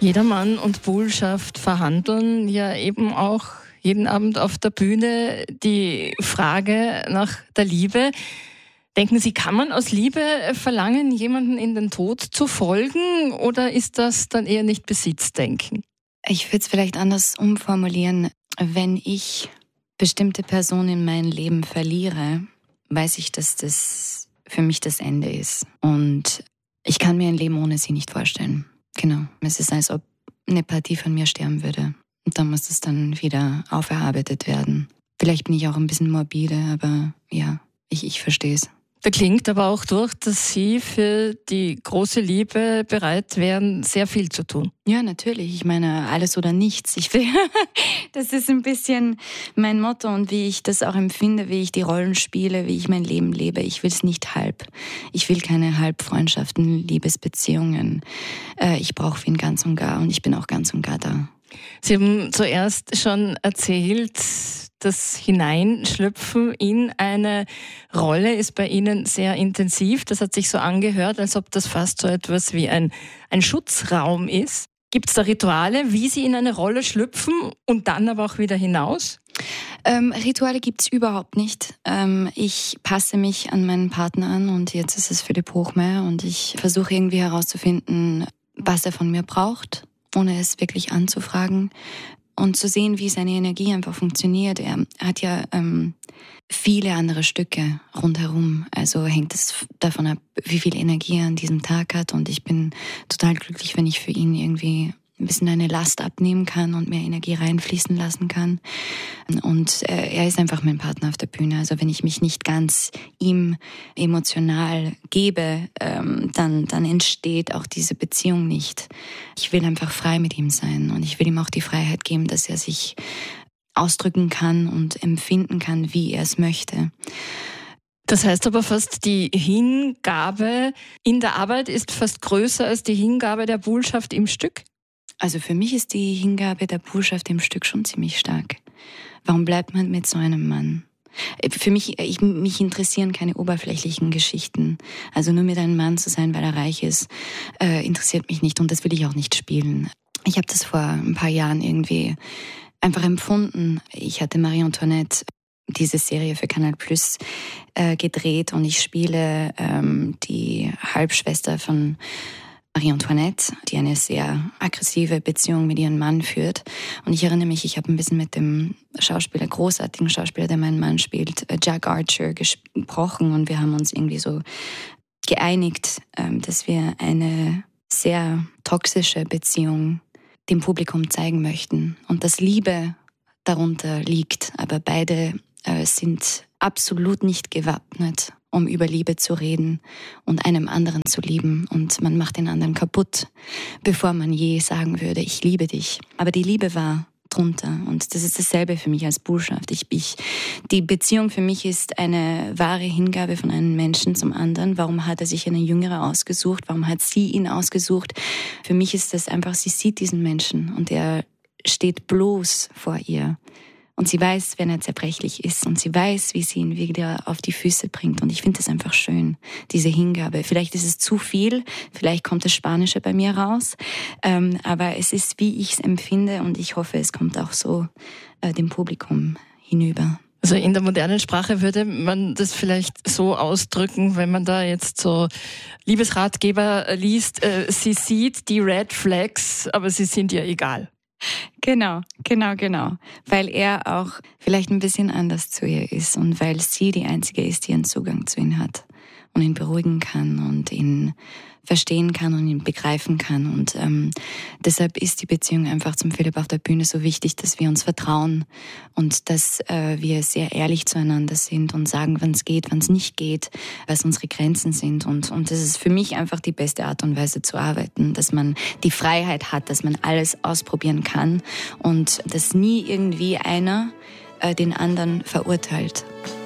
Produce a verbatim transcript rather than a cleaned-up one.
Jedermann und Bullschaft verhandeln ja eben auch jeden Abend auf der Bühne die Frage nach der Liebe. Denken Sie, kann man aus Liebe verlangen, jemanden in den Tod zu folgen, oder ist das dann eher nicht Besitzdenken? Ich würde es vielleicht anders umformulieren. Wenn ich bestimmte Personen in meinem Leben verliere, weiß ich, dass das für mich das Ende ist. Und ich kann mir ein Leben ohne sie nicht vorstellen. Genau. Es ist, als ob eine Partie von mir sterben würde. Und dann muss das dann wieder auferarbeitet werden. Vielleicht bin ich auch ein bisschen morbide, aber ja, ich, ich verstehe es. Da klingt aber auch durch, dass Sie für die große Liebe bereit wären, sehr viel zu tun. Ja, natürlich. Ich meine, alles oder nichts. Ich will, das ist ein bisschen mein Motto und wie ich das auch empfinde, wie ich die Rollen spiele, wie ich mein Leben lebe. Ich will es nicht halb. Ich will keine Halbfreundschaften, Liebesbeziehungen. Ich brauche ihn ganz und gar und ich bin auch ganz und gar da. Sie haben zuerst schon erzählt, das Hineinschlüpfen in eine Rolle ist bei Ihnen sehr intensiv. Das hat sich so angehört, als ob das fast so etwas wie ein, ein Schutzraum ist. Gibt es da Rituale, wie Sie in eine Rolle schlüpfen und dann aber auch wieder hinaus? Ähm, Rituale gibt's überhaupt nicht. Ähm, ich passe mich an meinen Partner an und jetzt ist es Philipp Hochmeier und ich versuche irgendwie herauszufinden, was er von mir braucht, ohne es wirklich anzufragen. Und zu sehen, wie seine Energie einfach funktioniert. Er hat ja ähm, viele andere Stücke rundherum. Also hängt es davon ab, wie viel Energie er an diesem Tag hat. Und ich bin total glücklich, wenn ich für ihn irgendwie ein bisschen eine Last abnehmen kann und mehr Energie reinfließen lassen kann. Und äh, er ist einfach mein Partner auf der Bühne. Also wenn ich mich nicht ganz ihm emotional gebe, ähm, dann, dann entsteht auch diese Beziehung nicht. Ich will einfach frei mit ihm sein und ich will ihm auch die Freiheit geben, dass er sich ausdrücken kann und empfinden kann, wie er es möchte. Das heißt aber fast, die Hingabe in der Arbeit ist fast größer als die Hingabe der Bullschaft im Stück? Also für mich ist die Hingabe der Bullschaft im Stück schon ziemlich stark. Warum bleibt man mit so einem Mann? Für mich, ich, mich interessieren keine oberflächlichen Geschichten. Also nur mit einem Mann zu sein, weil er reich ist, äh, interessiert mich nicht und das will ich auch nicht spielen. Ich habe das vor ein paar Jahren irgendwie einfach empfunden. Ich hatte Marie Antoinette, diese Serie für Kanal Plus, äh, gedreht und ich spiele ähm, die Halbschwester von Marie Antoinette, die eine sehr aggressive Beziehung mit ihrem Mann führt. Und ich erinnere mich, ich habe ein bisschen mit dem Schauspieler, großartigen Schauspieler, der meinen Mann spielt, Jack Archer, gesprochen. Und wir haben uns irgendwie so geeinigt, dass wir eine sehr toxische Beziehung dem Publikum zeigen möchten. Und dass Liebe darunter liegt. Aber beide sind absolut nicht gewappnet, um über Liebe zu reden und einem anderen zu lieben. Und man macht den anderen kaputt, bevor man je sagen würde, ich liebe dich. Aber die Liebe war drunter und das ist dasselbe für mich als Bullschaft. Ich, ich, die Beziehung für mich ist eine wahre Hingabe von einem Menschen zum anderen. Warum hat er sich eine Jüngere ausgesucht? Warum hat sie ihn ausgesucht? Für mich ist das einfach, sie sieht diesen Menschen und er steht bloß vor ihr. Und sie weiß, wenn er zerbrechlich ist und sie weiß, wie sie ihn wieder auf die Füße bringt. Und ich finde das einfach schön, diese Hingabe. Vielleicht ist es zu viel, vielleicht kommt das Spanische bei mir raus, ähm, aber es ist, wie ich es empfinde und ich hoffe, es kommt auch so äh, dem Publikum hinüber. Also in der modernen Sprache würde man das vielleicht so ausdrücken, wenn man da jetzt so Liebesratgeber liest, äh, sie sieht die Red Flags, aber sie sind ihr egal. Genau, genau, genau. Weil er auch vielleicht ein bisschen anders zu ihr ist und weil sie die Einzige ist, die einen Zugang zu ihm hat und ihn beruhigen kann und ihn verstehen kann und ihn begreifen kann. Und ähm, deshalb ist die Beziehung einfach zum Philipp auf der Bühne so wichtig, dass wir uns vertrauen und dass äh, wir sehr ehrlich zueinander sind und sagen, wann es geht, wann es nicht geht, was unsere Grenzen sind. Und, und das ist für mich einfach die beste Art und Weise zu arbeiten, dass man die Freiheit hat, dass man alles ausprobieren kann und dass nie irgendwie einer äh, den anderen verurteilt.